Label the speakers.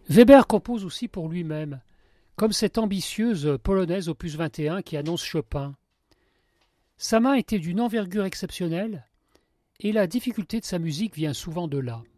Speaker 1: Weber compose aussi pour lui-même, comme cette ambitieuse polonaise opus 21 qui annonce Chopin. Sa main était d'une envergure exceptionnelle et la difficulté de sa musique vient souvent de là.